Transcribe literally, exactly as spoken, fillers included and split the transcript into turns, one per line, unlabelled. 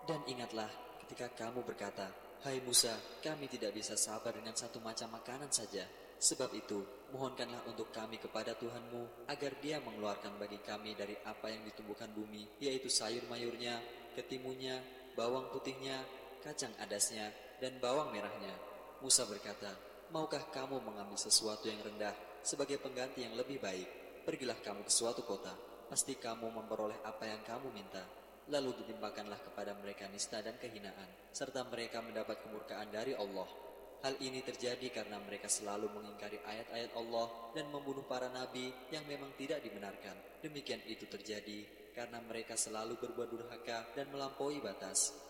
Dan ingatlah ketika kamu berkata, "Hai Musa, kami tidak bisa sabar dengan satu macam makanan saja. Sebab itu, mohonkanlah untuk kami kepada Tuhanmu, agar Dia mengeluarkan bagi kami dari apa yang ditumbuhkan bumi, yaitu sayur mayurnya, ketimunya, bawang putihnya, kacang adasnya, dan bawang merahnya." Musa berkata, "Maukah kamu mengambil sesuatu yang rendah sebagai pengganti yang lebih baik? Pergilah kamu ke suatu kota, pasti kamu memperoleh apa yang kamu minta." Lalu ditimpakanlah kepada mereka nista dan kehinaan, serta mereka mendapat kemurkaan dari Allah. Hal ini terjadi karena mereka selalu mengingkari ayat-ayat Allah dan membunuh para nabi yang memang tidak dibenarkan. Demikian itu terjadi karena mereka selalu berbuat durhaka dan melampaui batas.